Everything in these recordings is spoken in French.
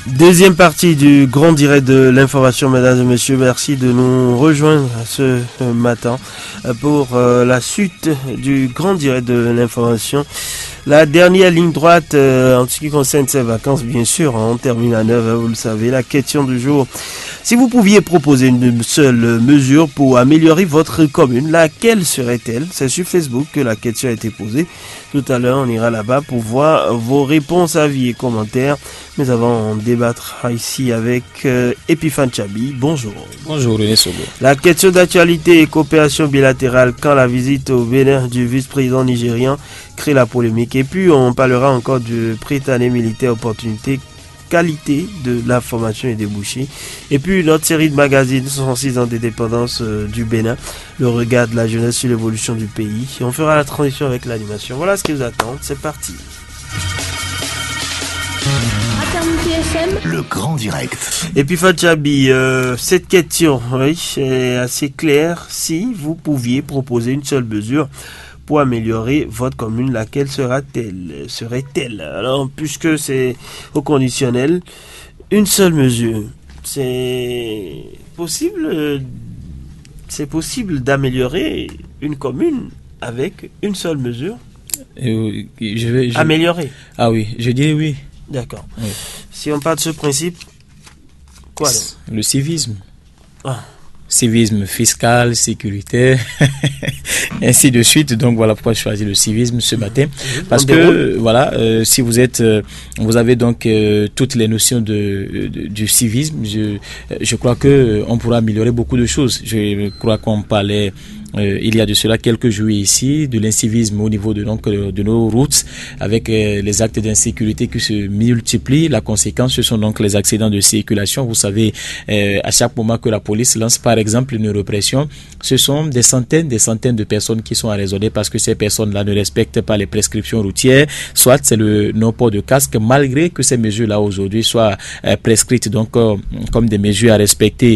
Deuxième partie du grand direct de l'information, mesdames et messieurs. Merci de nous rejoindre ce matin pour la suite du grand direct de l'information. La dernière ligne droite en ce qui concerne ces vacances, bien sûr, on termine à 9h, vous le savez. La question du jour: si vous pouviez proposer une seule mesure pour améliorer votre commune, laquelle serait-elle? C'est sur Facebook que la question a été posée. Tout à l'heure, on ira là-bas pour voir vos réponses, avis et commentaires. Mais avant, on débattra ici avec Epiphane Tchabi. Bonjour. Bonjour René Sogo. La question d'actualité et coopération bilatérale quand la visite au Bénin du vice-président nigérian crée la polémique. Et puis, on parlera encore du Prétané militaire opportunité, qualité de la formation et des débouchés. Et puis notre série de magazines 66 ans d'indépendance du Bénin, le regard de la jeunesse sur l'évolution du pays. Et on fera la transition avec l'animation. Voilà ce qui vous attend, c'est parti. Le grand direct. Et puis Fatchabi, cette question, oui, est assez claire. Si vous pouviez proposer une seule mesure pour améliorer votre commune, laquelle serait-elle? Alors, puisque c'est au conditionnel, une seule mesure, c'est possible d'améliorer une commune avec une seule mesure? Améliorer. Ah oui, je dirais oui. D'accord. Oui. Si on part de ce principe, quoi alors? Le civisme. Civisme fiscal, sécuritaire, ainsi de suite. Donc voilà pourquoi je choisis le civisme ce matin. Parce que voilà, si vous avez donc toutes les notions du civisme, je crois que on pourra améliorer beaucoup de choses. Je crois qu'on parlait il y a de cela quelques jours ici de l'incivisme au niveau de nos routes, avec les actes d'insécurité qui se multiplient. La conséquence, ce sont donc les accidents de circulation. Vous savez, à chaque moment que la police lance par exemple une répression, ce sont des centaines de personnes qui sont arraisonnées parce que ces personnes-là ne respectent pas les prescriptions routières, soit c'est le non-port de casque, malgré que ces mesures-là aujourd'hui soient prescrites donc comme des mesures à respecter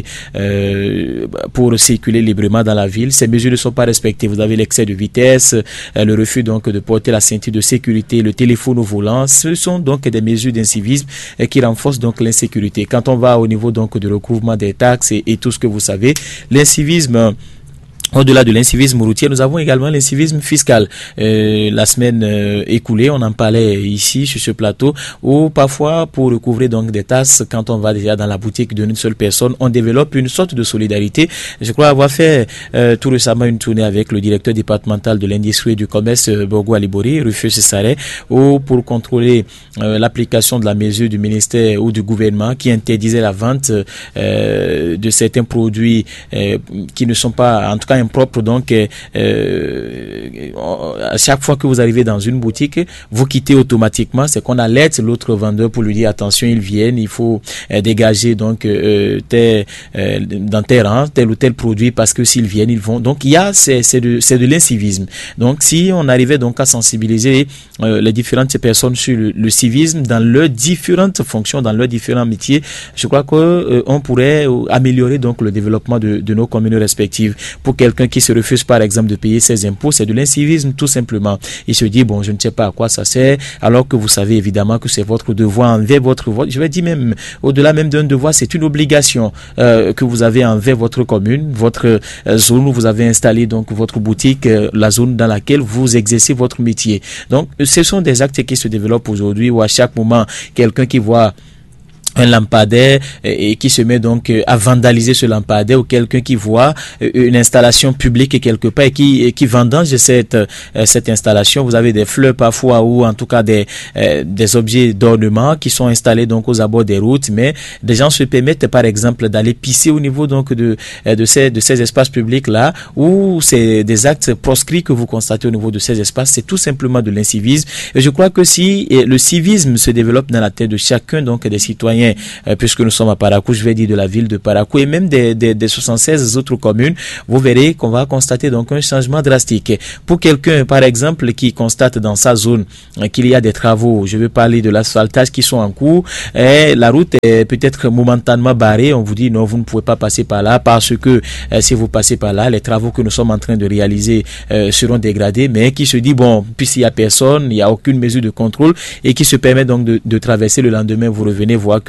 pour circuler librement dans la ville. Ces mesures ne sont pas respectées. Vous avez l'excès de vitesse, le refus donc de porter la ceinture de sécurité, le téléphone au volant. Ce sont donc des mesures d'incivisme qui renforcent donc l'insécurité. Quand on va au niveau donc de recouvrement des taxes et tout ce que vous savez, l'incivisme. Au-delà de l'incivisme routier, nous avons également l'incivisme fiscal. La semaine écoulée, on en parlait ici sur ce plateau, où parfois pour recouvrer donc des tasses, quand on va déjà dans la boutique d'une seule personne, on développe une sorte de solidarité. Je crois avoir fait tout récemment une tournée avec le directeur départemental de l'industrie et du commerce, Borgo Alibori, Rufus Saré, où pour contrôler l'application de la mesure du ministère ou du gouvernement qui interdisait la vente de certains produits qui ne sont pas, en tout cas impropre, donc à chaque fois que vous arrivez dans une boutique, vous quittez automatiquement. C'est qu'on alerte l'autre vendeur pour lui dire attention, ils viennent, il faut dégager donc dans tes rangs tel ou tel produit parce que s'ils viennent, ils vont. Donc il y a c'est de l'incivisme. Donc si on arrivait donc à sensibiliser les différentes personnes sur le civisme dans leurs différentes fonctions, dans leurs différents métiers, je crois que on pourrait améliorer donc le développement de nos communes respectives. Pour quelqu'un qui se refuse par exemple de payer ses impôts, c'est de l'incivisme tout simplement. Il se dit bon, je ne sais pas à quoi ça sert, alors que vous savez évidemment que c'est votre devoir envers votre vote. Je vais dire même au-delà même d'un devoir, c'est une obligation que vous avez envers votre commune, votre zone où vous avez installé donc votre boutique, la zone dans laquelle vous exercez votre métier. Donc ce sont des actes qui se développent aujourd'hui où à chaque moment quelqu'un qui voit un lampadaire et qui se met donc à vandaliser ce lampadaire, ou quelqu'un qui voit une installation publique quelque part et qui vendange cette installation. Vous avez des fleurs parfois ou en tout cas des objets d'ornement qui sont installés donc aux abords des routes, mais des gens se permettent par exemple d'aller pisser au niveau donc de ces espaces publics là, où c'est des actes proscrits que vous constatez au niveau de ces espaces. C'est tout simplement de l'incivisme. Et je crois que si le civisme se développe dans la tête de chacun donc des citoyens, puisque nous sommes à Parakou, je vais dire de la ville de Parakou et même des 76 autres communes, vous verrez qu'on va constater donc un changement drastique. Pour quelqu'un par exemple qui constate dans sa zone qu'il y a des travaux, je vais parler de l'asphaltage qui sont en cours, et la route est peut-être momentanément barrée, on vous dit non, vous ne pouvez pas passer par là parce que si vous passez par là, les travaux que nous sommes en train de réaliser seront dégradés, mais qui se dit bon, puisqu'il n'y a personne, il n'y a aucune mesure de contrôle et qui se permet donc de traverser. Le lendemain vous revenez voir que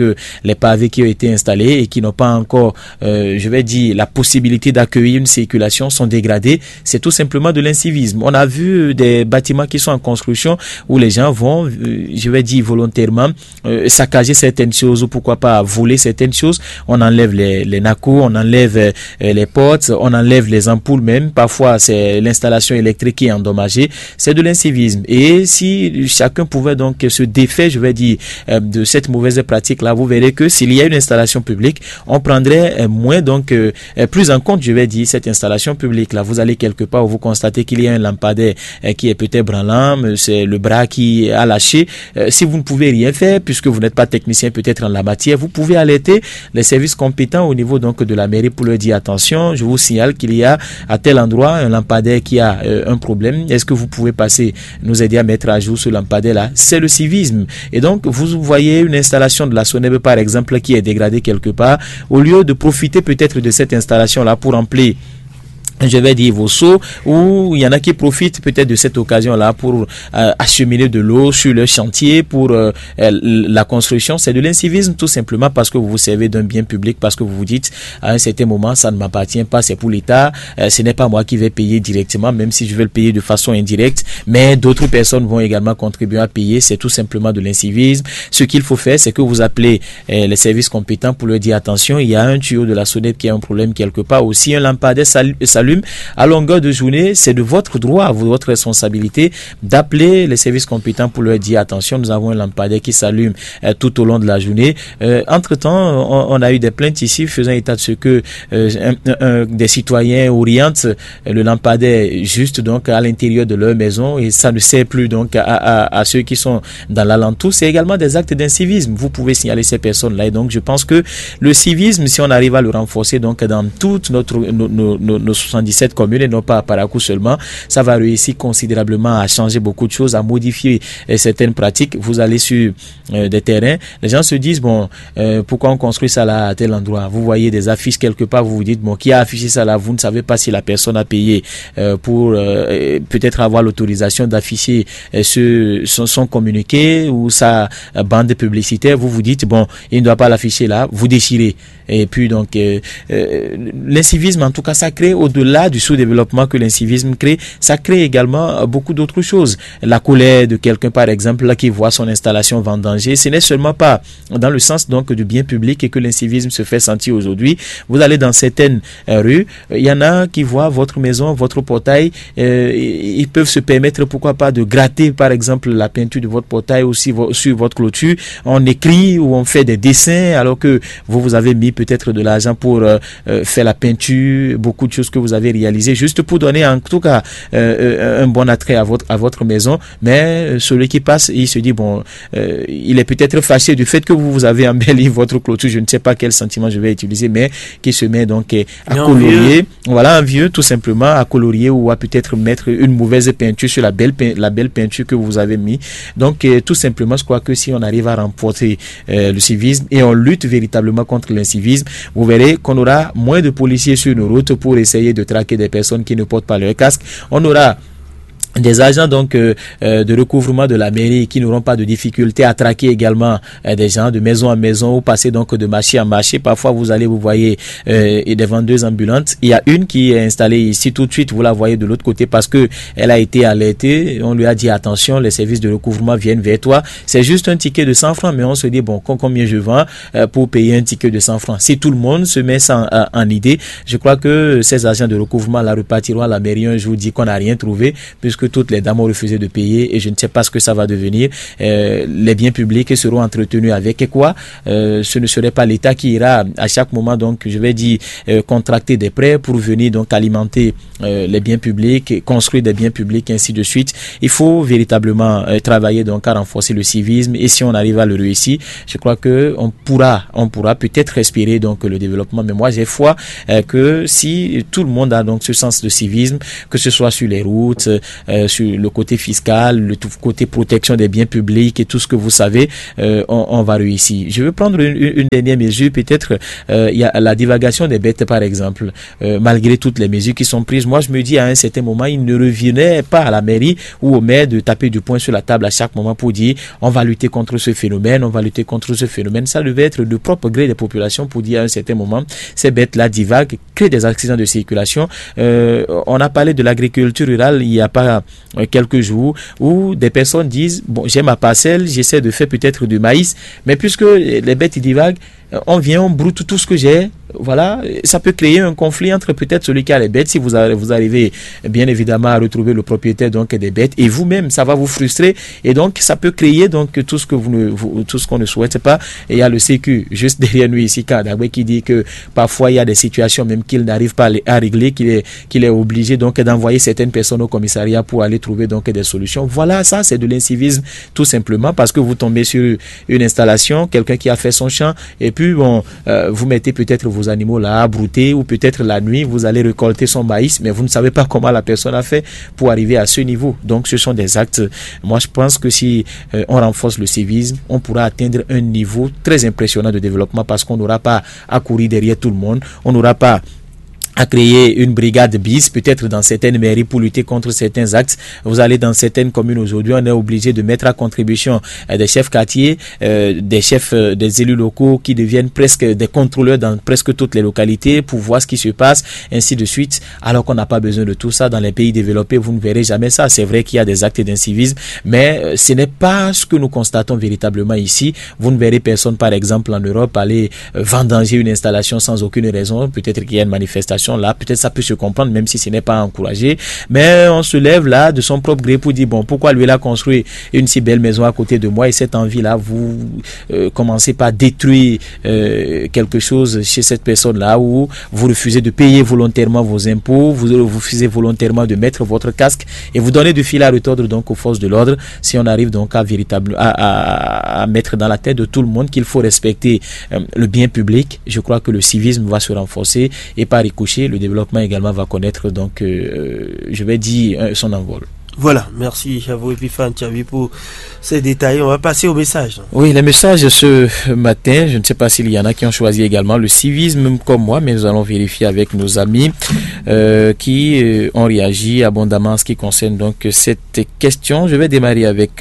que les pavés qui ont été installés et qui n'ont pas encore, je vais dire, la possibilité d'accueillir une circulation sont dégradés. C'est tout simplement de l'incivisme. On a vu des bâtiments qui sont en construction où les gens vont, je vais dire volontairement, saccager certaines choses ou pourquoi pas voler certaines choses. On enlève les nacos, on enlève les portes, on enlève les ampoules même. Parfois, c'est l'installation électrique qui est endommagée. C'est de l'incivisme. Et si chacun pouvait donc se défaire, je vais dire, de cette mauvaise pratique-là, vous verrez que s'il y a une installation publique, on prendrait moins donc plus en compte, je vais dire, cette installation publique-là. Vous allez quelque part où vous constatez qu'il y a un lampadaire qui est peut-être branlant, c'est le bras qui a lâché. Si vous ne pouvez rien faire, puisque vous n'êtes pas technicien peut-être en la matière, vous pouvez alerter les services compétents au niveau donc de la mairie pour leur dire attention, je vous signale qu'il y a à tel endroit un lampadaire qui a un problème. Est-ce que vous pouvez passer, nous aider à mettre à jour ce lampadaire-là? C'est le civisme. Et donc, vous voyez une installation de la SONEB, par exemple, qui est dégradée quelque part, au lieu de profiter peut-être de cette installation-là pour remplir, je vais dire, vos seaux, ou il y en a qui profitent peut-être de cette occasion-là pour acheminer de l'eau sur le chantier pour la construction. C'est de l'incivisme tout simplement parce que vous vous servez d'un bien public, parce que vous vous dites à un certain moment ça ne m'appartient pas, c'est pour l'État, ce n'est pas moi qui vais payer directement, même si je vais le payer de façon indirecte, mais d'autres personnes vont également contribuer à payer. C'est tout simplement de l'incivisme. Ce qu'il faut faire, c'est que vous appelez les services compétents pour leur dire attention, il y a un tuyau de la SONEB qui a un problème quelque part, aussi un lampadaire s'allume à longueur de journée. C'est de votre droit, votre responsabilité d'appeler les services compétents pour leur dire attention, nous avons un lampadaire qui s'allume tout au long de la journée. Entre-temps, on a eu des plaintes ici faisant état de ce que des citoyens orientent le lampadaire juste donc à l'intérieur de leur maison et ça ne sert plus donc à ceux qui sont dans l'alentour. C'est également des actes d'incivisme. Vous pouvez signaler ces personnes-là et donc je pense que le civisme, si on arrive à le renforcer donc dans toutes nos 77 communes et non pas à Parakou seulement, ça va réussir considérablement à changer beaucoup de choses, à modifier certaines pratiques. Vous allez sur des terrains, les gens se disent bon, pourquoi on construit ça là à tel endroit? Vous voyez des affiches quelque part, vous vous dites bon, qui a affiché ça là? Vous ne savez pas si la personne a payé pour peut-être avoir l'autorisation d'afficher son communiqué ou sa bande publicitaire. Vous vous dites bon, il ne doit pas l'afficher là, vous déchirez. Et puis donc l'incivisme en tout cas ça crée, au-delà du sous-développement que l'incivisme crée, ça crée également beaucoup d'autres choses. La colère de quelqu'un par exemple là qui voit son installation vendangée, ce n'est seulement pas dans le sens donc du bien public et que l'incivisme se fait sentir aujourd'hui. Vous allez dans certaines rues, il y en a qui voient votre maison, votre portail, ils peuvent se permettre pourquoi pas de gratter par exemple la peinture de votre portail aussi sur votre clôture. On écrit ou on fait des dessins alors que vous avez mis peut-être de l'argent pour faire la peinture, beaucoup de choses que vous avez réalisées juste pour donner en tout cas un bon attrait à votre maison, mais celui qui passe, il se dit bon, il est peut-être fâché du fait que vous avez embelli votre clôture, je ne sais pas quel sentiment je vais utiliser, mais qui se met donc à colorier, voilà, un vieux tout simplement à colorier ou à peut-être mettre une mauvaise peinture sur la belle peinture que vous avez mis. Donc tout simplement, je crois que si on arrive à remporter le civisme et on lutte véritablement contre l'incivisme, vous verrez qu'on aura moins de policiers sur nos routes pour essayer de traquer des personnes qui ne portent pas leur casque. On aura des agents donc de recouvrement de la mairie qui n'auront pas de difficulté à traquer également des gens de maison en maison ou passer donc de marché en marché. Parfois vous voyez des vendeuses ambulantes. Il y a une qui est installée ici tout de suite, vous la voyez de l'autre côté parce que elle a été alertée. On lui a dit attention, les services de recouvrement viennent vers toi. C'est juste un ticket de 100 francs, mais on se dit bon, combien je vends pour payer un ticket de 100 francs? Si tout le monde se met ça en idée, je crois que ces agents de recouvrement la repartiront à la mairie un jour, dit qu'on n'a rien trouvé puisque toutes les dames ont refusé de payer et je ne sais pas ce que ça va devenir. Les biens publics seront entretenus avec quoi? Ce ne serait pas l'État qui ira à chaque moment donc je vais dire contracter des prêts pour venir donc alimenter les biens publics, construire des biens publics, ainsi de suite. Il faut véritablement travailler donc à renforcer le civisme et si on arrive à le réussir, je crois que on pourra peut-être respirer donc le développement. Mais moi j'ai foi que si tout le monde a donc ce sens de civisme, que ce soit sur les routes, sur le côté fiscal, le côté protection des biens publics et tout ce que vous savez, on va réussir. Je veux prendre une dernière mesure, peut-être il y a la divagation des bêtes par exemple, malgré toutes les mesures qui sont prises. Moi je me dis à un certain moment, il ne revenait pas à la mairie ou au maire de taper du poing sur la table à chaque moment pour dire on va lutter contre ce phénomène, on va lutter contre ce phénomène. Ça devait être de propre gré des populations pour dire à un certain moment, ces bêtes-là divaguent, créent des accidents de circulation. On a parlé de l'agriculture rurale il y a pas quelques jours où des personnes disent bon, j'ai ma parcelle, j'essaie de faire peut-être du maïs, mais puisque les bêtes divaguent, on vient, on broute tout ce que j'ai. Voilà, ça peut créer un conflit entre peut-être celui qui a les bêtes, si vous arrivez bien évidemment à retrouver le propriétaire donc des bêtes, et vous-même ça va vous frustrer, et donc ça peut créer donc tout ce que tout ce qu'on ne souhaite pas. Et il y a le Sécu juste derrière nous ici, Kadagwe, qui dit que parfois il y a des situations même qu'il n'arrive pas à régler, qu'il est obligé donc d'envoyer certaines personnes au commissariat pour aller trouver donc des solutions. Voilà, ça c'est de l'incivisme tout simplement, parce que vous tombez sur une installation, quelqu'un qui a fait son champ, et puis bon, vous mettez peut-être vos animaux là à brouter, ou peut-être la nuit vous allez récolter son maïs, mais vous ne savez pas comment la personne a fait pour arriver à ce niveau. Donc ce sont des actes. Moi je pense que si on renforce le civisme, on pourra atteindre un niveau très impressionnant de développement, parce qu'on n'aura pas à courir derrière tout le monde, on n'aura pas à créer une brigade bis, peut-être dans certaines mairies pour lutter contre certains actes. Vous allez dans certaines communes aujourd'hui, on est obligé de mettre à contribution des chefs quartiers, des chefs, des élus locaux qui deviennent presque des contrôleurs dans presque toutes les localités pour voir ce qui se passe, ainsi de suite, alors qu'on n'a pas besoin de tout ça. Dans les pays développés, vous ne verrez jamais ça. C'est vrai qu'il y a des actes d'incivisme, mais ce n'est pas ce que nous constatons véritablement ici. Vous ne verrez personne, par exemple, en Europe, aller vendanger une installation sans aucune raison. Peut-être qu'il y a une manifestation là, peut-être ça peut se comprendre même si ce n'est pas encouragé, mais on se lève là de son propre gré pour dire bon, pourquoi lui il a construit une si belle maison à côté de moi, et cette envie là vous commencez par détruire quelque chose chez cette personne là, ou vous refusez de payer volontairement vos impôts, vous refusez volontairement de mettre votre casque, et vous donnez du fil à retordre donc aux forces de l'ordre. Si on arrive donc à mettre dans la tête de tout le monde qu'il faut respecter le bien public, je crois que le civisme va se renforcer, et par ricochet le développement également va connaître donc je vais dire son envol. Voilà, merci à vous Epiphane Thiavi pour ces détails. On va passer au message. Oui, les messages ce matin, je ne sais pas s'il y en a qui ont choisi également le civisme comme moi, mais nous allons vérifier avec nos amis qui ont réagi abondamment en ce qui concerne donc cette question. Je vais démarrer avec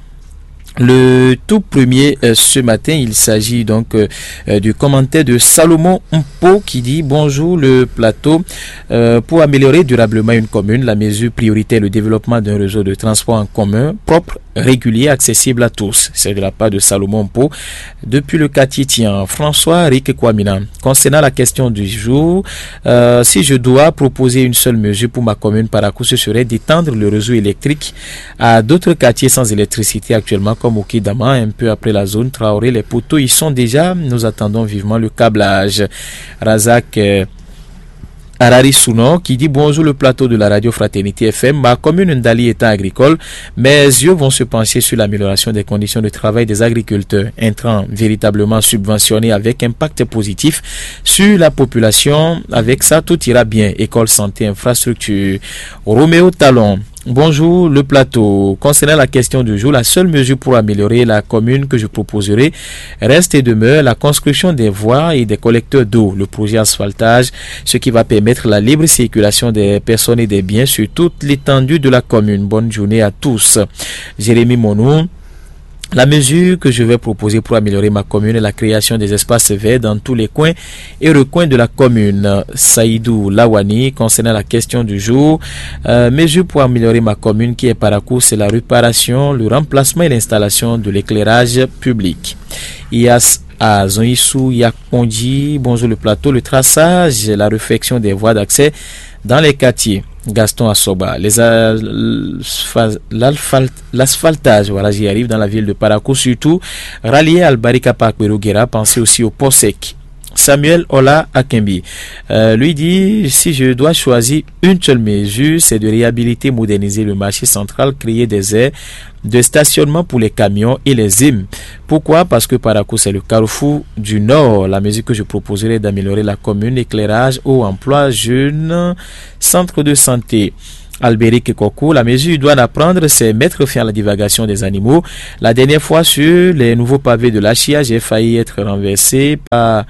le tout premier ce matin. Il s'agit donc du commentaire de Salomon Mpo qui dit bonjour le plateau. Pour améliorer durablement une commune, la mesure prioritaire est le développement d'un réseau de transport en commun propre, régulier, accessible à tous. C'est de la part de Salomon Mpo depuis le quartier Tian. François Rick Kwamina. Concernant la question du jour, si je dois proposer une seule mesure pour ma commune Parakou, ce serait d'étendre le réseau électrique à d'autres quartiers sans électricité actuellement, comme au Kidama, un peu après la zone Traoré. Les poteaux y sont déjà, nous attendons vivement le câblage. Razak Harari Souno qui dit bonjour le plateau de la radio Fraternité FM. Ma commune Ndali est agricole. Mes yeux vont se pencher sur l'amélioration des conditions de travail des agriculteurs, intrants véritablement subventionnés avec impact positif sur la population. Avec ça, tout ira bien. École, santé, infrastructure. Roméo Talon. Bonjour le plateau. Concernant la question du jour, la seule mesure pour améliorer la commune que je proposerai reste et demeure la construction des voies et des collecteurs d'eau, le projet asphaltage, ce qui va permettre la libre circulation des personnes et des biens sur toute l'étendue de la commune. Bonne journée à tous. Jérémy Monou. La mesure que je vais proposer pour améliorer ma commune est la création des espaces verts dans tous les coins et recoins de la commune. Saïdou Lawani, concernant la question du jour, mesure pour améliorer ma commune qui est Parakou, c'est la réparation, le remplacement et l'installation de l'éclairage public. Ias à Zonissou, Yakondi, bonjour le plateau, le traçage, la réfection des voies d'accès dans les quartiers. Gaston Assoba, l'asphaltage, voilà, j'y arrive dans la ville de Parakou, surtout rallié à Albarika Park Berugera, pensez aussi au port sec. Samuel Ola Akembi lui dit si je dois choisir une seule mesure, c'est de réhabiliter, moderniser le marché central, créer des aires de stationnement pour les camions et les ZIM. Pourquoi? Parce que Parakou c'est le carrefour du Nord. La mesure que je proposerai est d'améliorer la commune, éclairage, eau, emploi, jeunes, centre de santé. Albéric Kokou, la mesure idoine à prendre, c'est mettre fin à la divagation des animaux. La dernière fois, sur les nouveaux pavés de la Chia, j'ai failli être renversé par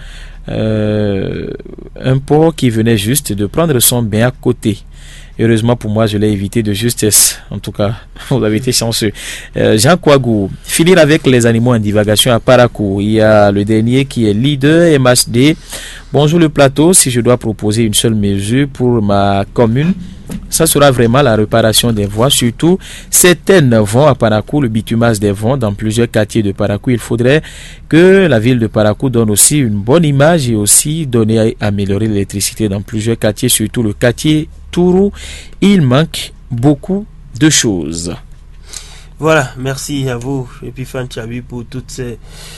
un porc qui venait juste de prendre son bain à côté. Heureusement pour moi, je l'ai évité de justesse. En tout cas, vous avez été chanceux. Jean Kouagou, finir avec les animaux en divagation à Parakou. Il y a le dernier qui est leader MHD. Bonjour le plateau. Si je dois proposer une seule mesure pour ma commune, ça sera vraiment la réparation des voies. Surtout, certaines vont à Parakou, le bitumage des vents dans plusieurs quartiers de Parakou. Il faudrait que la ville de Parakou donne aussi une bonne image et aussi donner à améliorer l'électricité dans plusieurs quartiers, surtout le quartier Tourou. Il manque beaucoup de choses. Voilà, merci à vous, Epiphane Tchabi, pour toutes ces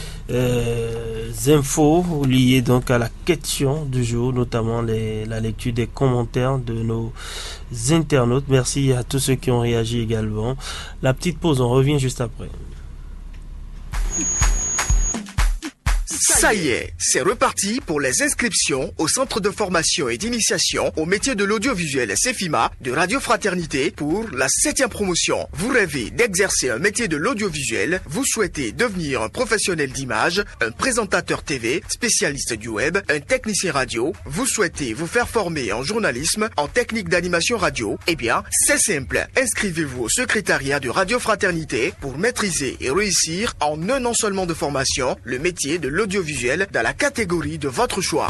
infos liées donc à la question du jour, notamment la lecture des commentaires de nos internautes. Merci à tous ceux qui ont réagi également. La petite pause, on revient juste après. Ça y est, c'est reparti pour les inscriptions au centre de formation et d'initiation au métier de l'audiovisuel CEFIMA de Radio Fraternité pour la 7e promotion. Vous rêvez d'exercer un métier de l'audiovisuel, vous souhaitez devenir un professionnel d'image, un présentateur TV, spécialiste du web, un technicien radio, vous souhaitez vous faire former en journalisme, en technique d'animation radio, eh bien, c'est simple. Inscrivez-vous au secrétariat de Radio Fraternité pour maîtriser et réussir en un an seulement de formation le métier de l'audiovisuel dans la catégorie de votre choix.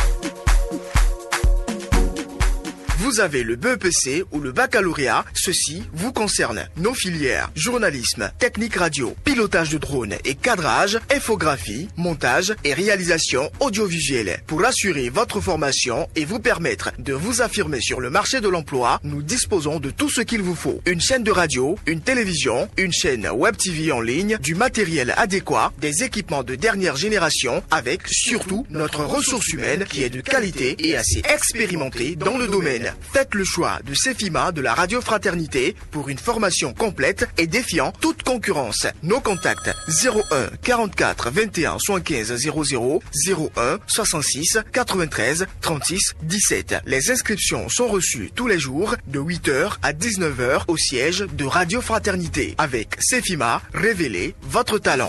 Vous avez le BEPC ou le baccalauréat, ceci vous concerne. Nos filières, journalisme, technique radio, pilotage de drone et cadrage, infographie, montage et réalisation audiovisuelle. Pour assurer votre formation et vous permettre de vous affirmer sur le marché de l'emploi, nous disposons de tout ce qu'il vous faut. Une chaîne de radio, une télévision, une chaîne web TV en ligne, du matériel adéquat, des équipements de dernière génération avec surtout notre ressource humaine qui est de qualité et assez expérimentée dans le domaine. Faites le choix de CEFIMA de la Radio Fraternité pour une formation complète et défiant toute concurrence. Nos contacts 01 44 21 75 00 01 66 93 36 17. Les inscriptions sont reçues tous les jours de 8h à 19h au siège de Radio Fraternité. Avec CEFIMA, révélez votre talent.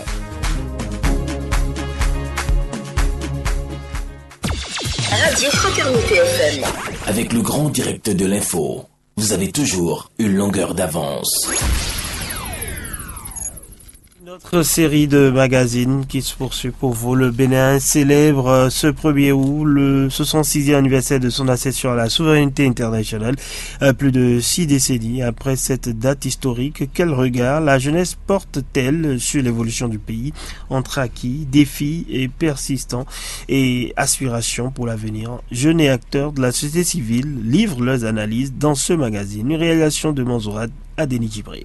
Radio Fraternité FM. Avec le grand direct de l'info, vous avez toujours une longueur d'avance. Notre série de magazines qui se poursuit pour vous. Le Bénin célèbre ce 1er août le 66e anniversaire de son accession à la souveraineté internationale. Plus de 6 décennies après cette date historique, quel regard la jeunesse porte-t-elle sur l'évolution du pays entre acquis, défis et persistants et aspirations pour l'avenir? Jeunes et acteurs de la société civile livrent leurs analyses dans ce magazine. Une réalisation de Manzourad Adeni Djibril.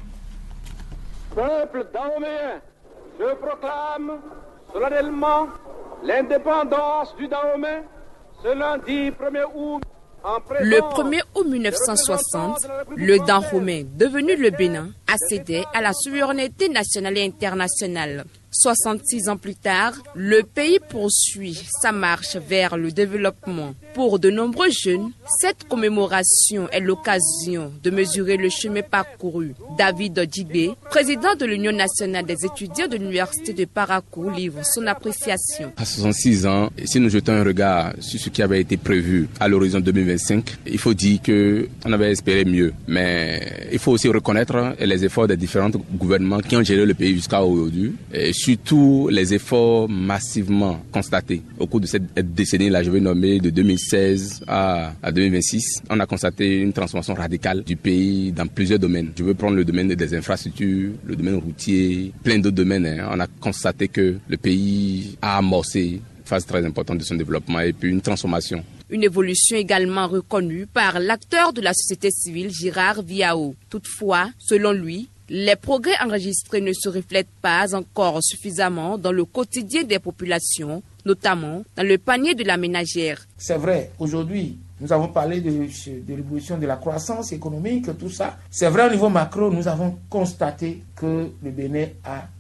Peuple dahoméen, je proclame solennellement l'indépendance du Dahomey ce lundi 1er août. Le 1er août 1960, le Dahomey, devenu le Bénin, accédait à la souveraineté nationale et internationale. 66 ans plus tard, le pays poursuit sa marche vers le développement. Pour de nombreux jeunes, cette commémoration est l'occasion de mesurer le chemin parcouru. David Djibé, président de l'Union nationale des étudiants de l'Université de Parakou, livre son appréciation. À 66 ans, si nous jetons un regard sur ce qui avait été prévu à l'horizon 2025, il faut dire qu'on avait espéré mieux. Mais il faut aussi reconnaître les efforts des différents gouvernements qui ont géré le pays jusqu'à aujourd'hui. Et surtout les efforts massivement constatés au cours de cette décennie-là, je vais nommer de 2016 à 2026. On a constaté une transformation radicale du pays dans plusieurs domaines. Je veux prendre le domaine des infrastructures, le domaine routier, plein d'autres domaines. On a constaté que le pays a amorcé une phase très importante de son développement et puis une transformation. Une évolution également reconnue par l'acteur de la société civile Girard Viao. Toutefois, selon lui, les progrès enregistrés ne se reflètent pas encore suffisamment dans le quotidien des populations, notamment dans le panier de la ménagère. C'est vrai, aujourd'hui, nous avons parlé de l'évolution de la croissance économique, tout ça. C'est vrai, au niveau macro, nous avons constaté que le Bénin a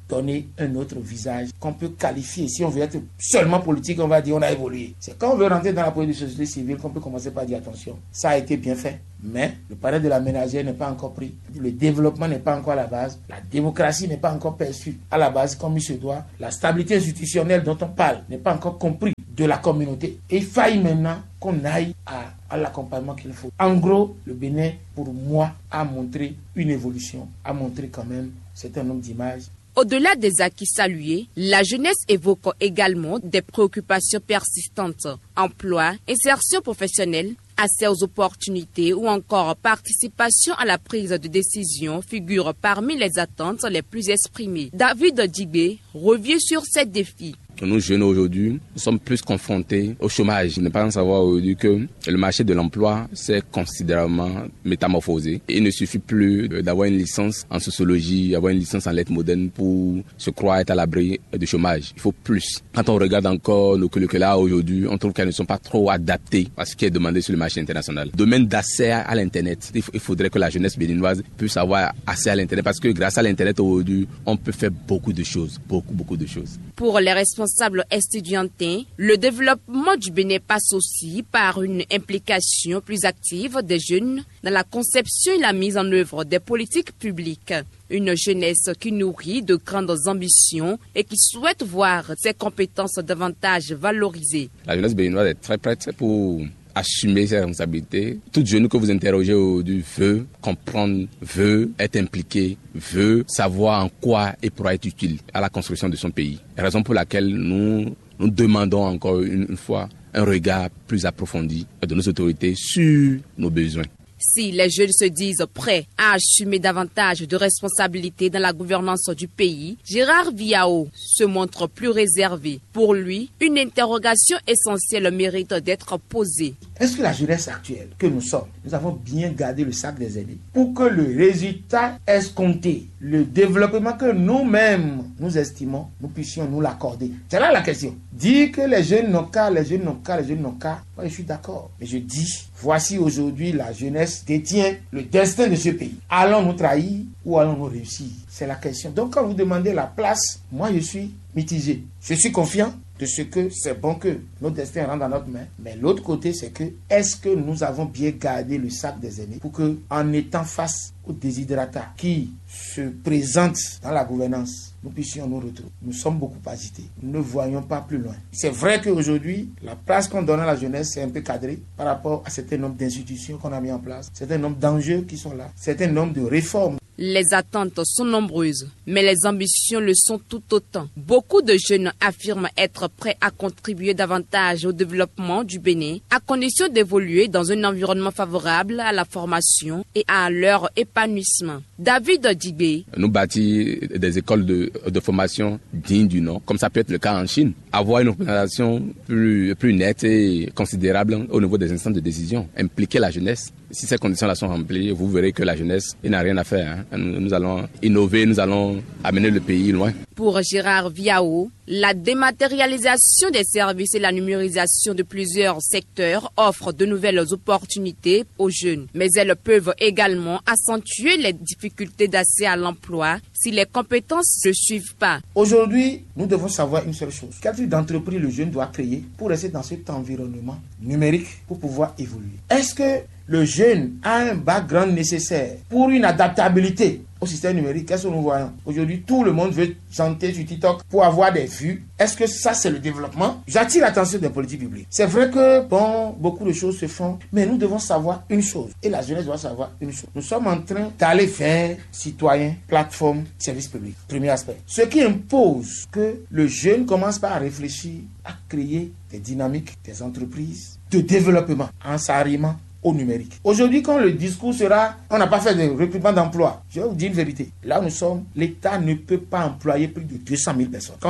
donner un autre visage qu'on peut qualifier. Si on veut être seulement politique, on va dire on a évolué. C'est quand on veut rentrer dans la politique de société civile qu'on peut commencer par dire attention, ça a été bien fait, mais le panel de la ménagère n'est pas encore pris. Le développement n'est pas encore à la base. La démocratie n'est pas encore perçue à la base comme il se doit. La stabilité institutionnelle dont on parle n'est pas encore comprise de la communauté. Et il faille maintenant qu'on aille à l'accompagnement qu'il faut. En gros, le Bénin, pour moi, a montré une évolution, a montré quand même un certain nombre d'images. Au-delà des acquis salués, la jeunesse évoque également des préoccupations persistantes. Emploi, insertion professionnelle, accès aux opportunités ou encore participation à la prise de décision figurent parmi les attentes les plus exprimées. David Djibé revient sur ces défis. Nous, jeunes aujourd'hui, nous sommes plus confrontés au chômage. Ne pas savoir aujourd'hui que le marché de l'emploi s'est considérablement métamorphosé. Il ne suffit plus d'avoir une licence en sociologie, d'avoir une licence en lettres modernes pour se croire être à l'abri du chômage. Il faut plus. Quand on regarde encore nos curricula aujourd'hui, on trouve qu'elles ne sont pas trop adaptées à ce qui est demandé sur le marché international. Domaine d'accès à l'Internet. Il faudrait que la jeunesse béninoise puisse avoir accès à l'Internet parce que grâce à l'Internet aujourd'hui, on peut faire beaucoup de choses. Beaucoup de choses. Pour les responsables estudiantins, le développement du Bénin passe aussi par une implication plus active des jeunes dans la conception et la mise en œuvre des politiques publiques. Une jeunesse qui nourrit de grandes ambitions et qui souhaite voir ses compétences davantage valorisées. La jeunesse béninoise est très prête pour assumer ses responsabilités. Toute jeune que vous interrogez aujourd'hui veut comprendre, veut être impliqué, veut savoir en quoi il pourra être utile à la construction de son pays. Raison pour laquelle nous demandons encore une fois un regard plus approfondi de nos autorités sur nos besoins. Si les jeunes se disent prêts à assumer davantage de responsabilités dans la gouvernance du pays, Gérard Viao se montre plus réservé. Pour lui, une interrogation essentielle mérite d'être posée. Est-ce que la jeunesse actuelle que nous sommes, nous avons bien gardé le sac des aînés pour que le résultat escompté, le développement que nous-mêmes nous estimons, nous puissions nous l'accorder? C'est là la question. Dire que les jeunes n'ont qu'à, les jeunes n'ont qu'à, les jeunes n'ont qu'à, moi je suis d'accord. Mais je dis, voici aujourd'hui la jeunesse détient le destin de ce pays. Allons-nous trahir ou allons-nous réussir? C'est la question. Donc quand vous demandez la place, moi je suis mitigé. Je suis confiant de ce que c'est bon que notre destin rentre dans notre main. Mais l'autre côté, c'est que est-ce que nous avons bien gardé le sac des aînés pour que, en étant face aux desiderata qui se présentent dans la gouvernance, nous puissions nous retrouver. Nous sommes beaucoup agités. Nous ne voyons pas plus loin. C'est vrai qu'aujourd'hui, la place qu'on donne à la jeunesse, c'est un peu cadré par rapport à un certain nombre d'institutions qu'on a mis en place, un certain nombre d'enjeux qui sont là, un certain nombre de réformes. Les attentes sont nombreuses, mais les ambitions le sont tout autant. Beaucoup de jeunes affirment être prêts à contribuer davantage au développement du Bénin, à condition d'évoluer dans un environnement favorable à la formation et à leur épanouissement. David Djibé. Nous bâtir des écoles de formation dignes du nom, comme ça peut être le cas en Chine. Avoir une représentation plus nette et considérable au niveau des instances de décision. Impliquer la jeunesse. Si ces conditions-là sont remplies, vous verrez que la jeunesse n'a rien à faire. Nous allons innover, nous allons amener le pays loin. Pour Gérard Viao, la dématérialisation des services et la numérisation de plusieurs secteurs offrent de nouvelles opportunités aux jeunes. Mais elles peuvent également accentuer les difficultés d'accès à l'emploi si les compétences ne suivent pas. Aujourd'hui, nous devons savoir une seule chose. Quel type d'entreprise le jeune doit créer pour rester dans cet environnement numérique pour pouvoir évoluer? Est-ce que le jeune a un background nécessaire pour une adaptabilité au système numérique? Qu'est-ce que nous voyons? Aujourd'hui, tout le monde veut chanter sur TikTok pour avoir des vues. Est-ce que ça, c'est le développement? J'attire l'attention des politiques publiques. C'est vrai que, beaucoup de choses se font, mais nous devons savoir une chose. Et la jeunesse doit savoir une chose. Nous sommes en train d'aller vers citoyens, plateformes, services publics. Premier aspect. Ce qui impose que le jeune commence par réfléchir à créer des dynamiques, des entreprises de développement en s'arrimant au numérique. Aujourd'hui, quand le discours sera on n'a pas fait de recrutement d'emploi, je vais vous dire une vérité. Là où nous sommes, l'État ne peut pas employer plus de 200 000 personnes. Quand on rentre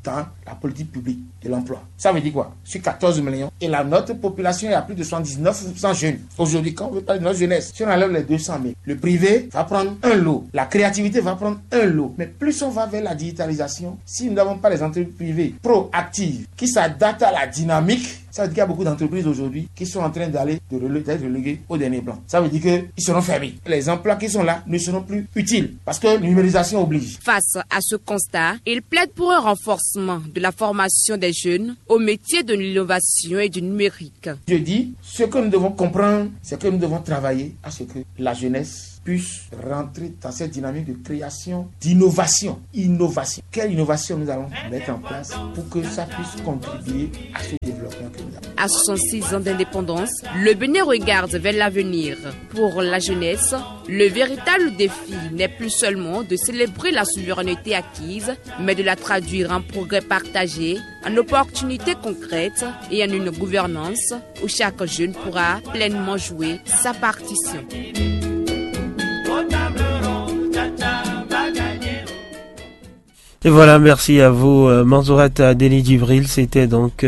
dans la politique publique de l'emploi. Ça veut dire quoi? Sur 14 millions, et notre population est à plus de 79% jeunes. Aujourd'hui, quand on veut parler de notre jeunesse, si on enlève les 200 000, le privé va prendre un lot, la créativité va prendre un lot. Mais plus on va vers la digitalisation, si nous n'avons pas les entreprises privées proactives qui s'adaptent à la dynamique, ça veut dire qu'il y a beaucoup d'entreprises aujourd'hui qui sont en train d'être reléguées au dernier plan. Ça veut dire qu'ils seront fermés. Les emplois qui sont là ne seront plus utiles parce que la numérisation oblige. Face à ce constat, il plaide pour un renforcement de la formation des jeunes au métier de l'innovation et du numérique. Je dis, ce que nous devons comprendre, c'est que nous devons travailler à ce que la jeunesse puisse rentrer dans cette dynamique de création, d'innovation. Innovation. Quelle innovation nous allons mettre en place pour que ça puisse contribuer à ce développement que nous avons? À 66 ans d'indépendance, le Bénin regarde vers l'avenir. Pour la jeunesse, le véritable défi n'est plus seulement de célébrer la souveraineté acquise, mais de la traduire en progrès partagé, en opportunités concrètes et en une gouvernance où chaque jeune pourra pleinement jouer sa partition. Et voilà, merci à vous, Manzourat Adeli Djibril. C'était donc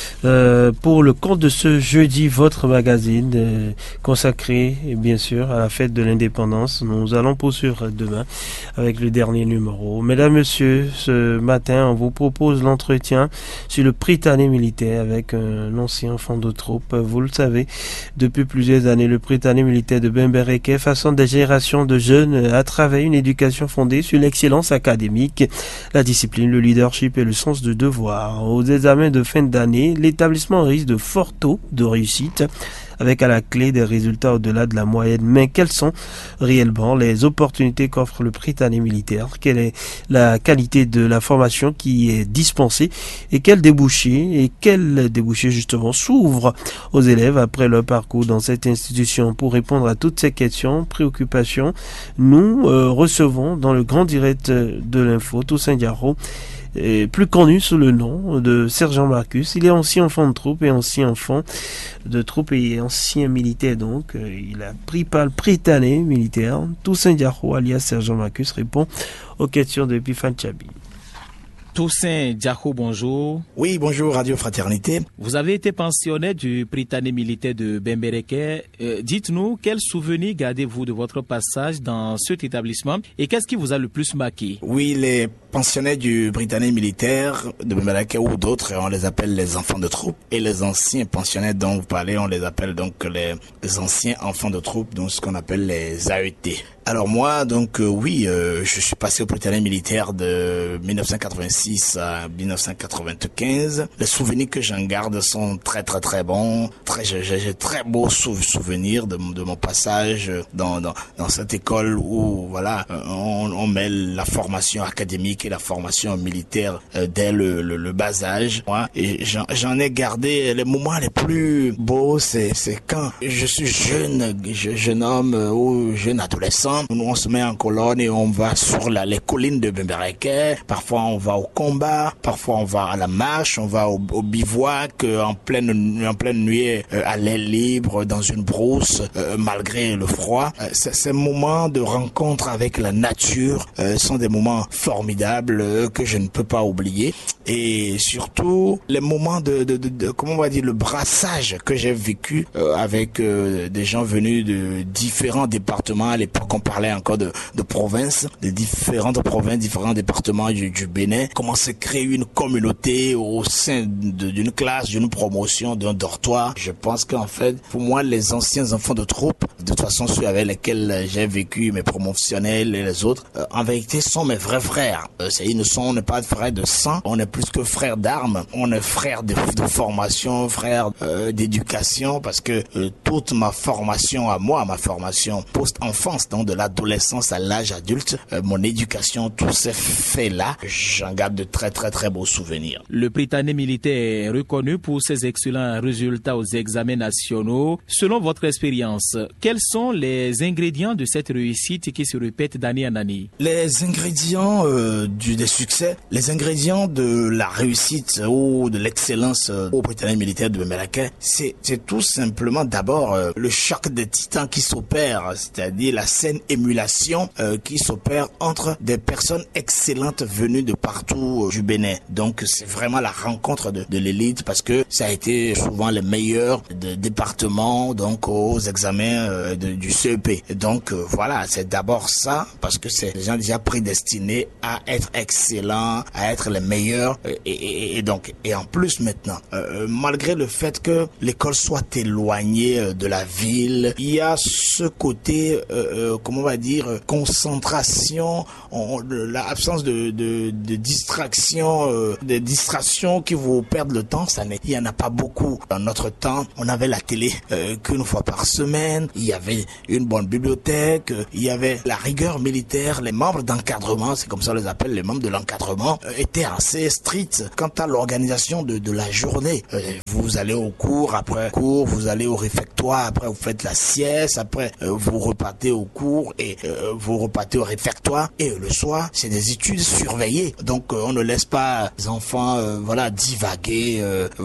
pour le compte de ce jeudi, votre magazine consacré, bien sûr, à la fête de l'indépendance. Nous allons poursuivre demain avec le dernier numéro. Mesdames, Messieurs, ce matin, on vous propose l'entretien sur le Prytanée militaire avec un ancien enfant de troupe. Vous le savez, depuis plusieurs années, le Prytanée militaire de Bembereke façonne des générations de jeunes à travers une éducation fondée sur l'excellence académique, la discipline, le leadership et le sens du devoir. Aux examens de fin d'année, l'établissement risque de fort taux de réussite, avec à la clé des résultats au-delà de la moyenne. Mais quelles sont réellement les opportunités qu'offre le Prytanée militaire? Quelle est la qualité de la formation qui est dispensée et quels débouchés justement s'ouvrent aux élèves après leur parcours dans cette institution? Pour répondre à toutes ces questions, préoccupations, nous recevons dans le grand direct de l'info Toussaint Diarro, plus connu sous le nom de Sergent Marcus. Il est ancien enfant de troupe et ancien enfant de troupe et ancien militaire, donc il a pris part le Prytanée militaire. Toussaint Diarro alias Sergent Marcus répond aux questions de Epiphan Chabi. Toussaint Diarro, bonjour. Oui, bonjour Radio Fraternité. Vous avez été pensionnaire du Prytanée militaire de Bembereke. Dites-nous, quels souvenirs gardez-vous de votre passage dans cet établissement et qu'est-ce qui vous a le plus marqué? Oui, les pensionnaires du Prytanée militaire de Bembereke ou d'autres, on les appelle les enfants de troupe. Et les anciens pensionnaires dont vous parlez, on les appelle donc les anciens enfants de troupe, donc ce qu'on appelle les AET. Alors moi, donc je suis passé au Prytanée militaire de 1986 à 1995. Les souvenirs que j'en garde sont très très très bons. J'ai très beaux souvenirs de mon passage dans cette école où voilà on met la formation académique et la formation militaire dès le bas âge. Moi, et j'en ai gardé les moments les plus beaux, c'est quand je suis jeune homme ou jeune adolescent. Nous, on se met en colonne et on va sur les collines de Bembereke. Parfois, on va au combat. Parfois, on va à la marche. On va au bivouac en pleine nuit, à l'air libre, dans une brousse, malgré le froid. Ces moments de rencontre avec la nature sont des moments formidables que je ne peux pas oublier. Et surtout, les moments de comment on va dire, le brassage que j'ai vécu avec des gens venus de différents départements. À l'époque, on parlait encore de provinces, de différentes provinces, différents départements du Bénin. Comment se créer une communauté au sein d'une classe, d'une promotion, d'un dortoir. Je pense qu'en fait, pour moi, les anciens enfants de troupe, de toute façon ceux avec lesquels j'ai vécu, mes promotionnels et les autres, en vérité sont mes vrais frères. On n'est pas frères de sang, on est plus que frères d'armes, on est frères de formation, frères d'éducation, parce que toute ma formation à moi, ma formation post-enfance, donc de l'adolescence à l'âge adulte, mon éducation, tous ces faits-là, j'en garde de très très très beaux souvenirs. Le Prytanée militaire est reconnu pour ses excellents résultats aux examens nationaux. Selon votre expérience, quels sont les ingrédients de cette réussite qui se répète d'année en année? Les ingrédients des succès, les ingrédients de la réussite ou de l'excellence au Britannique militaire de Bemba-Laké, c'est tout simplement d'abord le choc des titans qui s'opère, c'est-à-dire la saine émulation qui s'opère entre des personnes excellentes venues de partout du Bénin. Donc c'est vraiment la rencontre de l'élite, parce que ça a été souvent les meilleurs départements donc aux examens du CEP. Et donc voilà, c'est d'abord ça, parce que c'est des gens déjà prédestinés à être excellents, à être les meilleurs, et donc en plus maintenant, malgré le fait que l'école soit éloignée de la ville, il y a ce côté comment on va dire, concentration, l'absence de distraction, des distractions qui vous perdent le temps. Il y en a pas beaucoup. Dans notre temps, on avait la télé qu'une fois par semaine, il y avait une bonne bibliothèque, il y avait la rigueur militaire, les membres d'encadrement, c'est comme ça on les appelle, les membres de l'encadrement, étaient assez stricts quant à l'organisation de la journée. Vous allez au cours, après cours, vous allez au réfectoire, après vous faites la sieste, après vous repartez au cours et vous repartez au réfectoire, et le soir, c'est des études surveillées. Donc on ne laisse pas les enfants divaguer,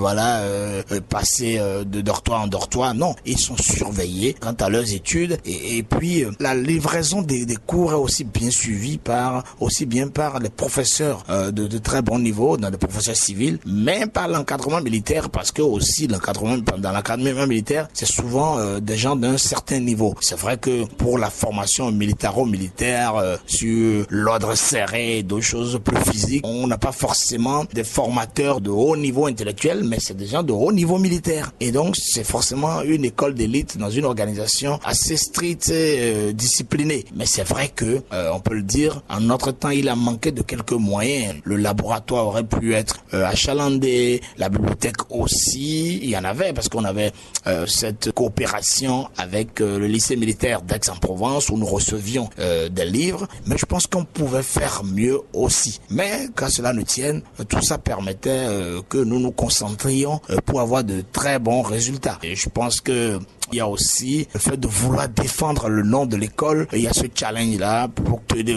passer de dortoir en dortoir. Non, ils sont surveillés quant à leurs études, et puis la livraison des cours est aussi bien suivie par les professeurs de très bon niveau, dans les professeurs civils, mais par l'encadrement militaire, parce que aussi l'encadrement dans l'encadrement militaire, c'est souvent des gens d'un certain niveau. C'est vrai que pour la formation militaro-militaire sur l'ordre serré et d'autres choses plus physiques, on n'a pas forcément des formateurs de haut niveau intellectuel, mais c'est des gens de haut niveau militaire. Et donc c'est forcément une école d'élite dans une organisation assez stricte et disciplinée. Mais c'est vrai que on peut le dire, en notre temps, il a manqué de quelques moyens. Le laboratoire aurait pu être achalandé, la bibliothèque aussi, il y en avait, parce qu'on avait cette coopération avec le lycée militaire d'Aix-en-Provence, où nous recevions des livres, mais je pense qu'on pouvait faire mieux aussi. Mais qu'à cela ne tienne, tout ça permettait que nous nous concentrions pour avoir de très bons résultats. Et je pense que il y a aussi le fait de vouloir défendre le nom de l'école. Il y a ce challenge-là pour tenir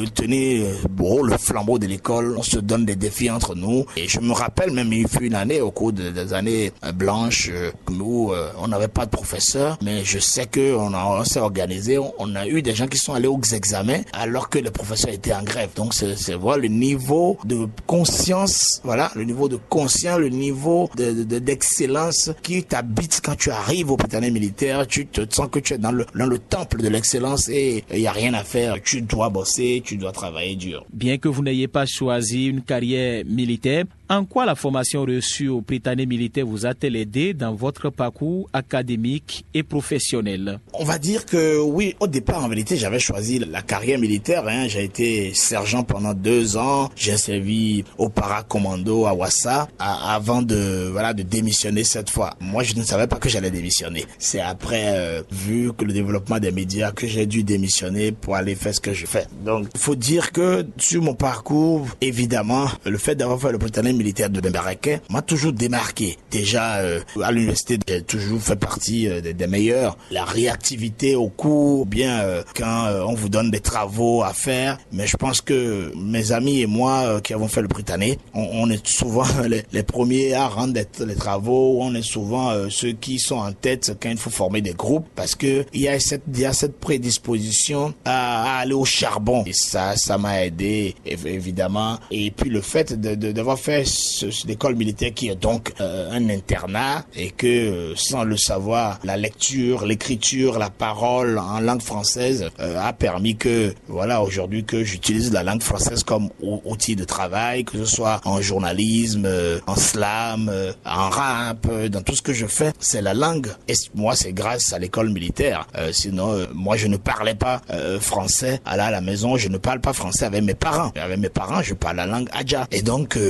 le flambeau de l'école. On se donne des défis entre nous. Et je me rappelle même, il fut une année, au cours des années blanches, où on n'avait pas de professeur. Mais je sais qu'on s'est organisé. On a eu des gens qui sont allés aux examens alors que les professeurs étaient en grève. Donc c'est voilà le niveau de conscience, le niveau de conscience, le niveau d'excellence qui t'habite quand tu arrives au Britannique militaire. Tu te sens que tu es dans le temple de l'excellence et il n'y a rien à faire. Tu dois bosser, tu dois travailler dur. Bien que vous n'ayez pas choisi une carrière militaire, en quoi la formation reçue au Britannique militaire vous a-t-elle aidé dans votre parcours académique et professionnel? On va dire que oui, au départ, en vérité, j'avais choisi la carrière militaire. J'ai été sergent pendant 2 ans. J'ai servi au paracommando à Ouassa avant de démissionner cette fois. Moi, je ne savais pas que j'allais démissionner. C'est après, vu que le développement des médias, que j'ai dû démissionner pour aller faire ce que je fais. Donc, il faut dire que sur mon parcours, évidemment, le fait d'avoir fait le Britannique militaire de Bemba-Laké m'a toujours démarqué. Déjà, à l'université, j'ai toujours fait partie des meilleurs. La réactivité au cours, bien quand on vous donne des travaux à faire. Mais je pense que mes amis et moi qui avons fait le Britannique, on est souvent les premiers à rendre les travaux. On est souvent ceux qui sont en tête quand il faut former des groupes, parce que il y a cette prédisposition à aller au charbon. Et ça m'a aidé, évidemment. Et puis le fait d'avoir fait l'école militaire qui est donc un internat, et que sans le savoir, la lecture, l'écriture, la parole en langue française a permis que aujourd'hui que j'utilise la langue française comme outil de travail, que ce soit en journalisme, en slam, en rap, dans tout ce que je fais, c'est la langue. Et moi, c'est grâce à l'école militaire. Sinon, moi, je ne parlais pas français. À la maison, je ne parle pas français avec mes parents. Avec mes parents, je parle la langue Adja. Et donc, la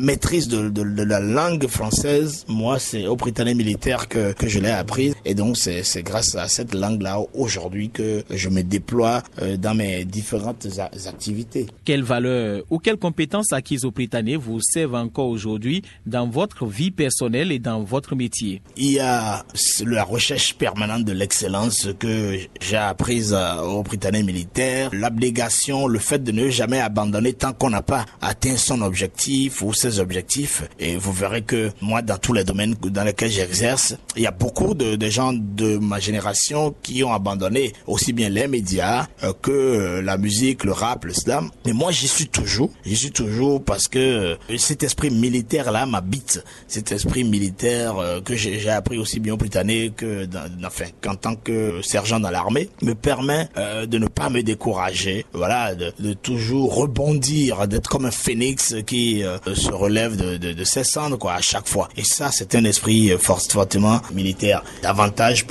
maîtrise de la langue française, moi, c'est au Britannique militaire que je l'ai apprise. Et donc, c'est grâce à cette langue-là aujourd'hui que je me déploie dans mes différentes activités. Quelles valeurs ou quelles compétences acquises au Britannique vous servent encore aujourd'hui dans votre vie personnelle et dans votre métier? Il y a la recherche permanente de l'excellence que j'ai apprise au Britannique militaire, l'abnégation, le fait de ne jamais abandonner tant qu'on n'a pas atteint son objectif ou ses objectifs. Et vous verrez que moi, dans tous les domaines dans lesquels j'exerce, il y a beaucoup de gens de ma génération qui ont abandonné aussi bien les médias que la musique, le rap, le slam. Mais moi, j'y suis toujours parce que cet esprit militaire-là m'habite. Cet esprit militaire que j'ai appris aussi bien au Britannique qu'en tant que sergent dans l'armée me permet de ne pas me décourager, voilà, de toujours rebondir, d'être comme un phénix qui se relève de ses cendres, quoi, à chaque fois. Et ça, c'est un esprit fortement militaire. Davantage,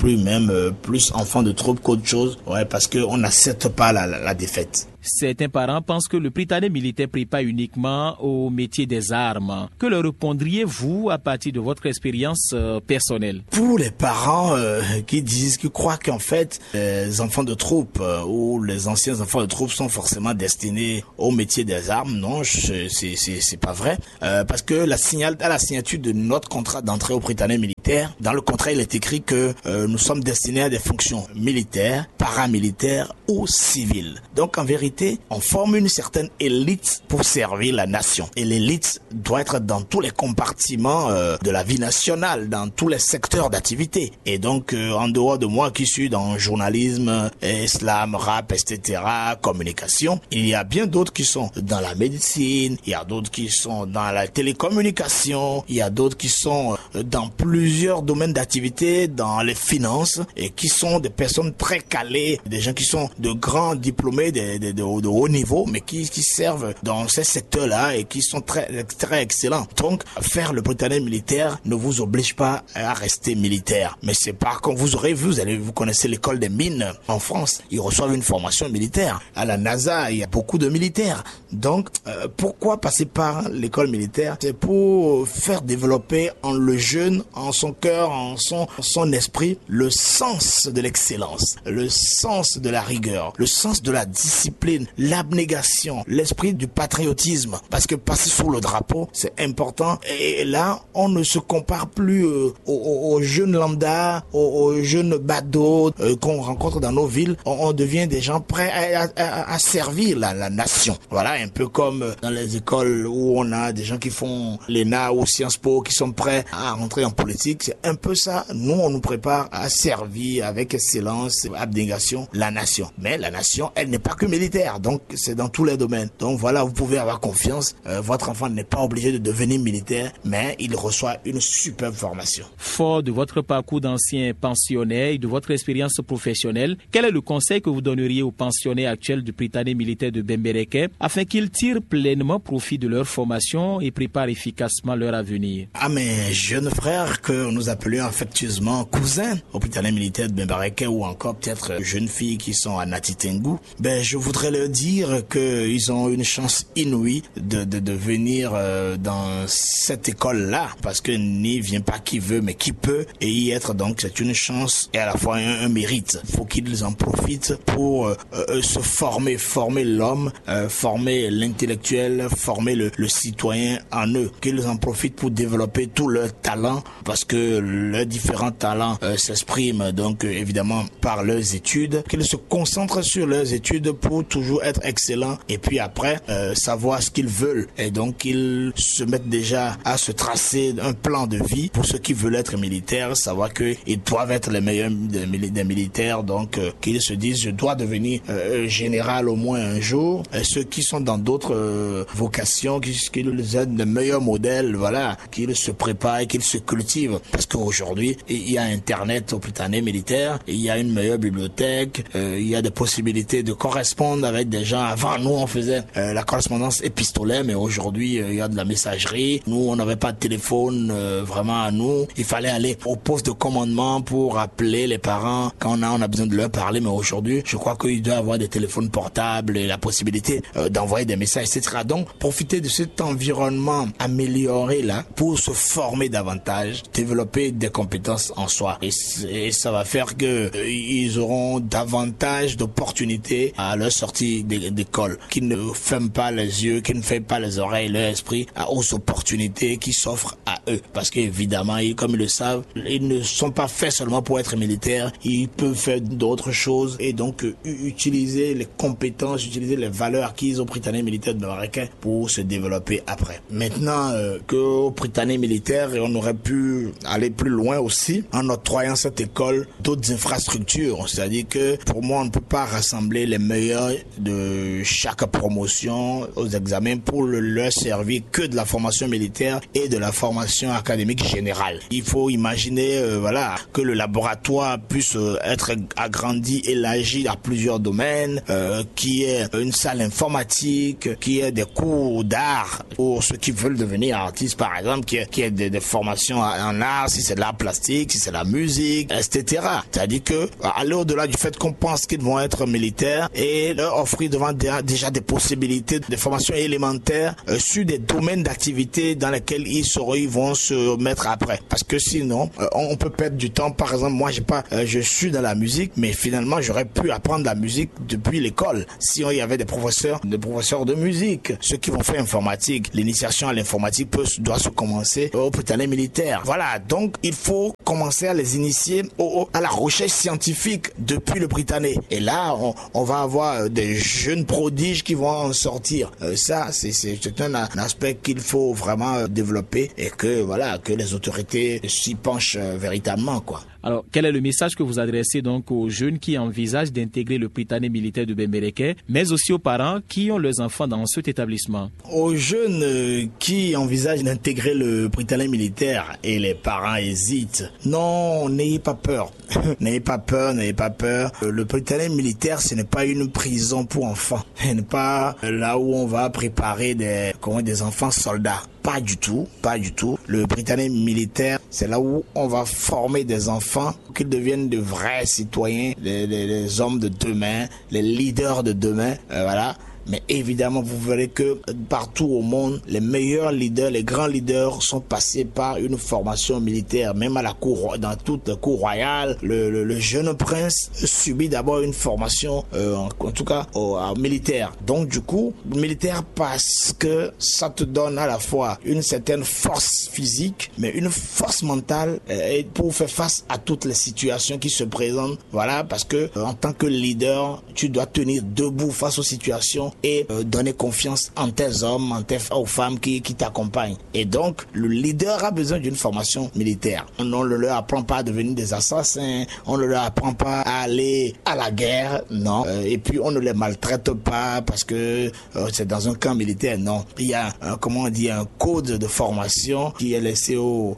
plus enfant de troupe qu'autre chose, ouais, parce qu'on n'accepte pas la défaite. Certains parents pensent que le Britannique militaire prépare uniquement au métier des armes. Que leur répondriez-vous à partir de votre expérience personnelle? Pour les parents qui croient qu'en fait les enfants de troupe ou les anciens enfants de troupe sont forcément destinés au métier des armes, non, c'est pas vrai. Parce que à la signature de notre contrat d'entrée au Britannique militaire, dans le contrat il est écrit que nous sommes destinés à des fonctions militaires, paramilitaires ou civiles. Donc en vérité, on forme une certaine élite pour servir la nation. Et l'élite doit être dans tous les compartiments de la vie nationale, dans tous les secteurs d'activité. Et donc, en dehors de moi qui suis dans journalisme, islam, rap, etc., communication, il y a bien d'autres qui sont dans la médecine, il y a d'autres qui sont dans la télécommunication, il y a d'autres qui sont dans plusieurs domaines d'activité, dans les finances, et qui sont des personnes très calées, des gens qui sont de grands diplômés, de haut niveau, mais qui servent dans ces secteurs-là et qui sont très excellents. Donc, faire le Britannique militaire ne vous oblige pas à rester militaire. Mais c'est par contre, vous connaissez l'école des mines en France. Ils reçoivent une formation militaire. À la NASA, il y a beaucoup de militaires. Donc, pourquoi passer par l'école militaire? C'est pour faire développer en le jeune, en son cœur, en son esprit, le sens de l'excellence, le sens de la rigueur, le sens de la discipline, l'abnégation, l'esprit du patriotisme. Parce que passer sous le drapeau, c'est important. Et là, on ne se compare plus aux jeunes lambda, aux jeunes badauds qu'on rencontre dans nos villes. On devient des gens prêts à servir la nation. Voilà, un peu comme dans les écoles où on a des gens qui font l'ENA ou Sciences Po, qui sont prêts à rentrer en politique. C'est un peu ça. Nous, on nous prépare à servir avec excellence, abnégation, la nation. Mais la nation, elle n'est pas que militaire. Donc, c'est dans tous les domaines. Donc, voilà, vous pouvez avoir confiance. Votre enfant n'est pas obligé de devenir militaire, mais il reçoit une superbe formation. Fort de votre parcours d'ancien pensionnaire et de votre expérience professionnelle, quel est le conseil que vous donneriez aux pensionnaires actuels du Britannique militaire de Bembereke afin qu'ils tirent pleinement profit de leur formation et préparent efficacement leur avenir? À mes jeunes frères que nous appelions affectueusement cousins au Britannique militaire de Bembereke ou encore peut-être jeunes filles qui sont à Natitengu, je voudrais leur dire qu'ils ont une chance inouïe de venir dans cette école-là, parce que n'y vient pas qui veut, mais qui peut, et y être. Donc c'est une chance et à la fois un mérite. Il faut qu'ils en profitent pour se former l'homme, former l'intellectuel, former le citoyen en eux. Qu'ils en profitent pour développer tous leurs talents, parce que leurs différents talents s'expriment donc évidemment par leurs études. Qu'ils se concentrent sur leurs études pour toujours être excellents, et puis après savoir ce qu'ils veulent, et donc ils se mettent déjà à se tracer un plan de vie pour ceux qui veulent être militaires, savoir qu'ils doivent être les meilleurs des militaires, donc qu'ils se disent je dois devenir général au moins un jour. Et ceux qui sont dans d'autres vocations, qu'ils aident le meilleur modèle, voilà, qu'ils se préparent, qu'ils se cultivent parce qu'aujourd'hui, il y a Internet au Prytanée militaire, il y a une meilleure bibliothèque, il y a des possibilités de correspondre avec des gens. Avant, nous, on faisait la correspondance épistolaire, mais aujourd'hui, il y a de la messagerie. Nous, on n'avait pas de téléphone vraiment à nous. Il fallait aller au poste de commandement pour appeler les parents quand on a besoin de leur parler. Mais aujourd'hui, je crois qu'il doit y avoir des téléphones portables et la possibilité d'envoyer des messages, etc. Donc, profiter de cet environnement amélioré là pour se former davantage, développer des compétences en soi. Et ça va faire que ils auront davantage d'opportunités à leur sortie d'école, qui ne ferment pas les yeux, qui ne ferment pas les oreilles, leur esprit aux opportunités qui s'offrent à eux. Parce qu'évidemment, comme ils le savent, ils ne sont pas faits seulement pour être militaires, ils peuvent faire d'autres choses et donc utiliser les compétences, utiliser les valeurs acquises au Prytanée militaire de Marocain pour se développer après. Maintenant qu'au Prytanée militaire, on aurait pu aller plus loin aussi en octroyant cette école d'autres infrastructures. C'est-à-dire que pour moi, on ne peut pas rassembler les meilleurs de chaque promotion aux examens pour leur servir que de la formation militaire et de la formation académique générale. Il faut imaginer que le laboratoire puisse être agrandi, élargi à plusieurs domaines, qui est une salle informatique, qui est des cours d'art pour ceux qui veulent devenir artistes par exemple, qui est des formations en art, si c'est de l'art plastique, si c'est de la musique, etc. C'est-à-dire que aller au-delà du fait qu'on pense qu'ils vont être militaires et leur offrir devant déjà des possibilités de formation élémentaire sur des domaines d'activité dans lesquels ils vont se mettre après. Parce que sinon, on peut perdre du temps. Par exemple, moi, je suis dans la musique, mais finalement, j'aurais pu apprendre la musique depuis l'école. Si il y avait des professeurs de musique, ceux qui vont faire informatique, l'initiation à l'informatique doit se commencer au Prytanée militaire. Voilà, donc il faut commencer à les initier à la recherche scientifique depuis le Prytanée. Et là, on va avoir des jeunes prodiges qui vont en sortir. Ça, c'est un aspect qu'il faut vraiment développer et que les autorités s'y penchent véritablement, quoi. Alors, quel est le message que vous adressez donc aux jeunes qui envisagent d'intégrer le Prytanée militaire de Bembereke, mais aussi aux parents qui ont leurs enfants dans cet établissement? Aux jeunes qui envisagent d'intégrer le Prytanée militaire et les parents hésitent, non, n'ayez pas peur. N'ayez pas peur. Le Prytanée militaire, ce n'est pas une prison pour enfants. Ce n'est pas là où on va préparer des enfants soldats. Pas du tout. Le Prytanée militaire, c'est là où on va former des enfants qu'ils deviennent de vrais citoyens, les hommes de demain, les leaders de demain, voilà. Mais évidemment, vous verrez que partout au monde, les meilleurs leaders, les grands leaders sont passés par une formation militaire. Même à la cour, dans toute la cour royale, le jeune prince subit d'abord une formation, en tout cas, militaire. Donc du coup, militaire parce que ça te donne à la fois une certaine force physique, mais une force mentale pour faire face à toutes les situations qui se présentent. Voilà, parce que en tant que leader, tu dois tenir debout face aux situations et donner confiance en tes hommes, aux femmes qui t'accompagnent. Et donc, le leader a besoin d'une formation militaire. On ne leur apprend pas à devenir des assassins, on ne leur apprend pas à aller à la guerre, non. Et puis, on ne les maltraite pas parce que c'est dans un camp militaire, non. Il y a, un code de formation qui est laissé aux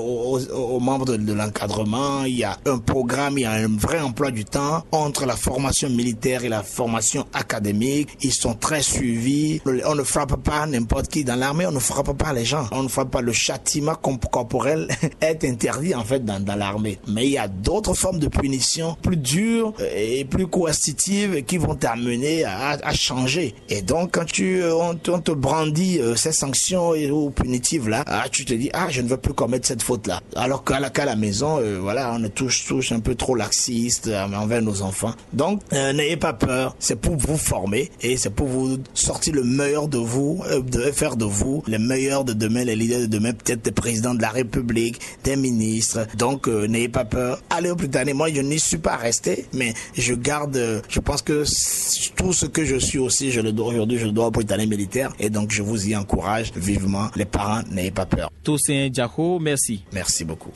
membres de l'encadrement. Il y a un programme, il y a un vrai emploi du temps entre la formation militaire et la formation académique. Ils sont très suivis. On ne frappe pas n'importe qui dans l'armée, on ne frappe pas les gens. On ne frappe pas. Le châtiment corporel est interdit en fait dans l'armée. Mais il y a d'autres formes de punition plus dures et plus coercitives qui vont t'amener à changer. Et donc quand on te brandit ces sanctions ou punitives là, tu te dis je ne veux plus commettre cette faute là. Alors qu'à la maison, on est tous un peu trop laxistes envers nos enfants. Donc n'ayez pas peur. C'est pour vous former et c'est pour vous sortir le meilleur de vous, de faire de vous les meilleurs de demain, les leaders de demain, peut-être des présidents de la République, des ministres. Donc n'ayez pas peur. Allez au Prytanée. Moi, je n'y suis pas resté, mais je pense que tout ce que je suis aussi, aujourd'hui, je le dois au Prytanée militaire. Et donc, je vous y encourage vivement. Les parents, n'ayez pas peur. Toussaint Diako, merci. Merci beaucoup.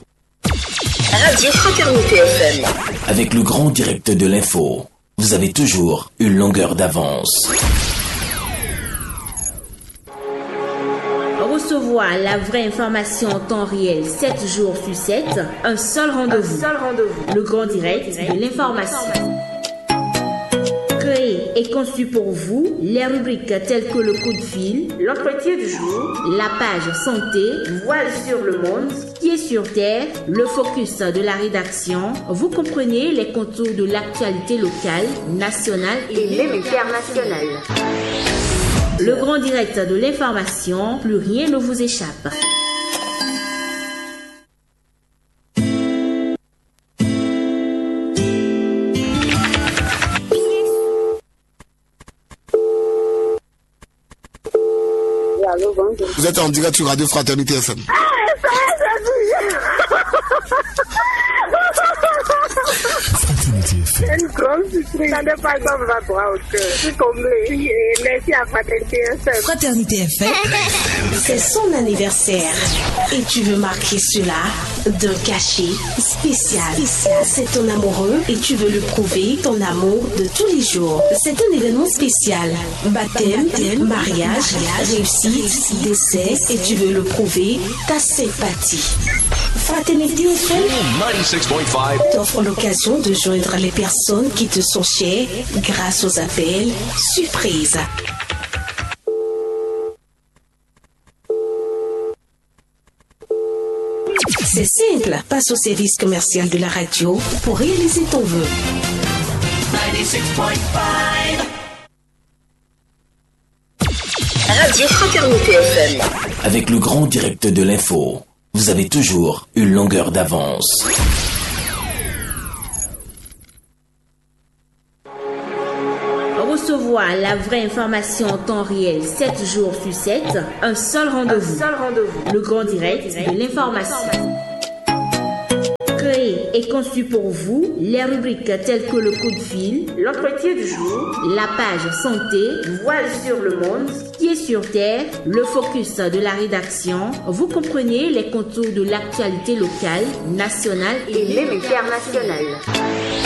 Radio Fraternité FM. Avec le grand direct de l'info, vous avez toujours une longueur d'avance. Recevoir Recevoir la vraie information en temps réel 7 jours sur 7, un seul rendez-vous. Le grand direct de l'information. Créé et conçu pour vous, les rubriques telles que le coup de fil, l'entretien du jour, la page santé, voile sur le monde, pied sur terre, le focus de la rédaction. Vous comprenez les contours de l'actualité locale, nationale et même internationale. Le grand direct de l'information, plus rien ne vous échappe. Vous êtes en direct sur Radio Fraternité FM. Une grande surprise. Ça n'est pas comme va droit au cœur. Je suis comblée. Merci à Fraternité FM. Fraternité FM, c'est son anniversaire. Et tu veux marquer cela d'un cachet spécial. C'est ton amoureux et tu veux lui prouver ton amour de tous les jours. C'est un événement spécial. Baptême, mariage, réussite, décès et tu veux le prouver ta sympathie. Fraternité FM 96.5 t'offre l'occasion de joindre les personnes qui te sont chères grâce aux appels surprises. C'est simple, passe au service commercial de la radio pour réaliser ton vœu. 96.5 Radio Fraternité FM. Avec le grand direct de l'info, vous avez toujours une longueur d'avance. Recevoir la vraie information en temps réel 7 jours sur 7, un seul rendez-vous. Le grand direct de l'information. Créé et conçu pour vous, les rubriques telles que le coup de fil, l'entretien du jour, la page santé, voile sur le monde, pied sur terre, le focus de la rédaction. Vous comprenez les contours de l'actualité locale, nationale et même internationale.